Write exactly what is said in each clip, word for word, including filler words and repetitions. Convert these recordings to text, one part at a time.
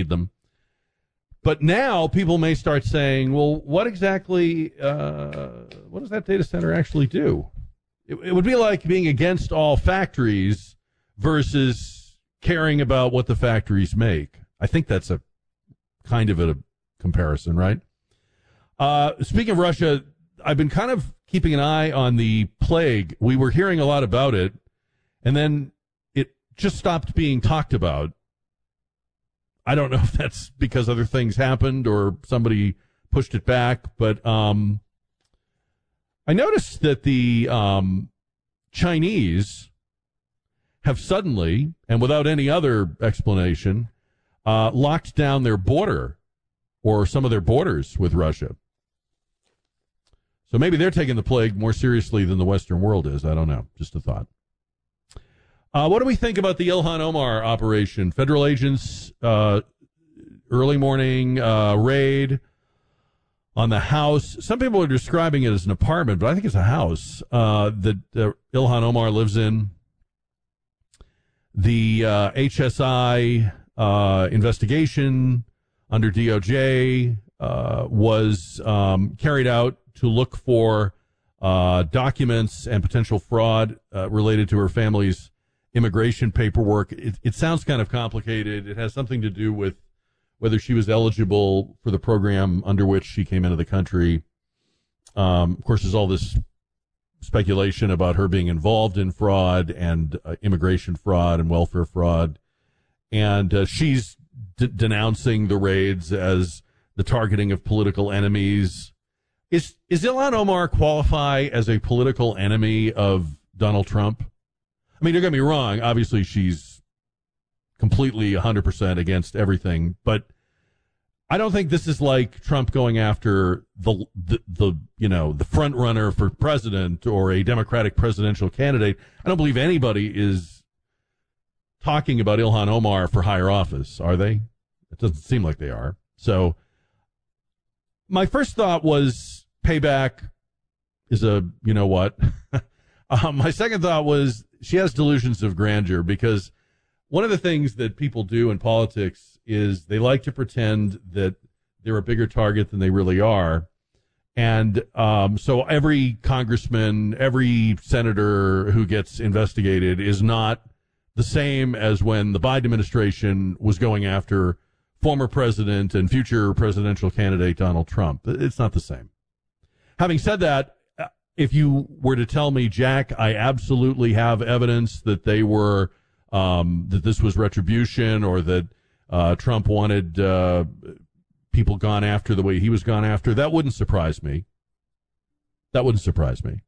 need them. But now people may start saying, well, what exactly, uh, what does that data center actually do? It, it would be like being against all factories versus caring about what the factories make. I think that's a kind of a comparison, right? Uh, speaking of Russia, I've been kind of keeping an eye on the plague. We were hearing a lot about it, and then it just stopped being talked about. I don't know if that's because other things happened or somebody pushed it back, but um, I noticed that the um, Chinese have suddenly, and without any other explanation, uh, locked down their border or some of their borders with Russia. So maybe they're taking the plague more seriously than the Western world is. I don't know. Just a thought. Uh, what do we think about the Ilhan Omar operation? Federal agents, uh, early morning uh, raid on the house. Some people are describing it as an apartment, but I think it's a house uh, that uh, Ilhan Omar lives in. The uh, H S I uh, investigation under D O J uh, was um, carried out to look for uh, documents and potential fraud uh, related to her family's immigration paperwork. It, it sounds kind of complicated. It has something to do with whether she was eligible for the program under which she came into the country. Um, of course, there's all this speculation about her being involved in fraud and uh, immigration fraud and welfare fraud. And uh, she's d- denouncing the raids as the targeting of political enemies. Is, is Ilhan Omar qualify as a political enemy of Donald Trump? I mean, don't get me wrong. Obviously, she's completely one hundred percent against everything. But I don't think this is like Trump going after the, the, the you know, the front runner for president or a Democratic presidential candidate. I don't believe anybody is talking about Ilhan Omar for higher office, are they? It doesn't seem like they are. So my first thought was payback is a, you know what? um, my second thought was she has delusions of grandeur, because one of the things that people do in politics is they like to pretend that they're a bigger target than they really are. And um, so every congressman, every senator who gets investigated is not the same as when the Biden administration was going after former president and future presidential candidate Donald Trump. It's not the same. Having said that, if you were to tell me, Jack, I absolutely have evidence that they were, um, that this was retribution, or that uh, Trump wanted uh, people gone after the way he was gone after, that wouldn't surprise me. That wouldn't surprise me.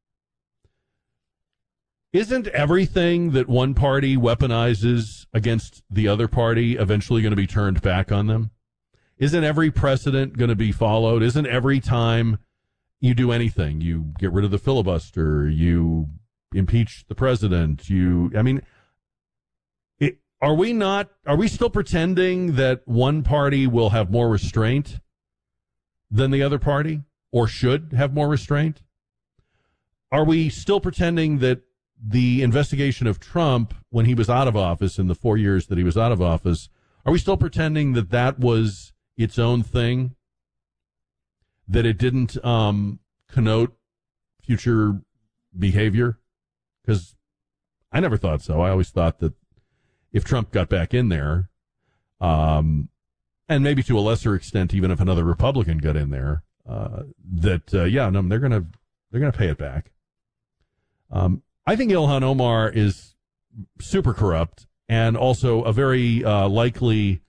Isn't everything that one party weaponizes against the other party eventually going to be turned back on them? Isn't every precedent going to be followed? Isn't every time you do anything, you get rid of the filibuster, you impeach the president, you, I mean, it, are we not, are we still pretending that one party will have more restraint than the other party, or should have more restraint? Are we still pretending that the investigation of Trump when he was out of office, in the four years that he was out of office, are we still pretending that that was its own thing? That it didn't um, connote future behavior? Because I never thought so. I always thought that if Trump got back in there, um, and maybe to a lesser extent, even if another Republican got in there, uh, that uh, yeah, no, they're gonna they're gonna pay it back. Um, I think Ilhan Omar is super corrupt and also a very uh, likely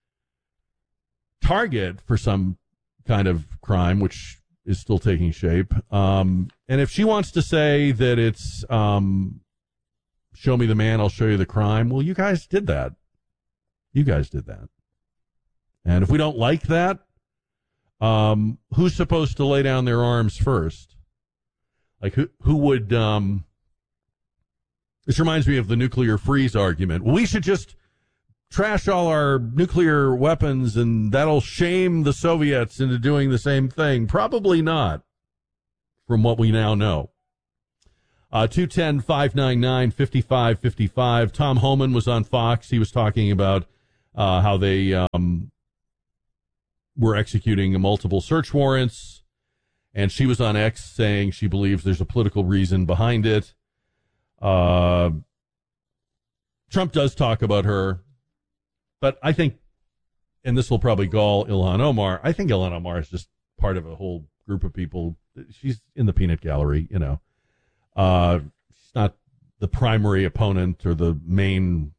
target for some kind of crime, which is still taking shape. Um, and if she wants to say that it's um, show me the man, I'll show you the crime, well, you guys did that. You guys did that. And if we don't like that, um, who's supposed to lay down their arms first? Like, who, who would... Um, this reminds me of the nuclear freeze argument. We should just trash all our nuclear weapons and that'll shame the Soviets into doing the same thing. Probably not, from what we now know. Uh, two one zero, five nine nine, five five five five. Tom Homan was on Fox. He was talking about uh, how they um, were executing multiple search warrants. And she was on X saying she believes there's a political reason behind it. Uh, Trump does talk about her, but I think, and this will probably gall Ilhan Omar, I think Ilhan Omar is just part of a whole group of people. She's in the peanut gallery, you know. Uh, she's not the primary opponent or the main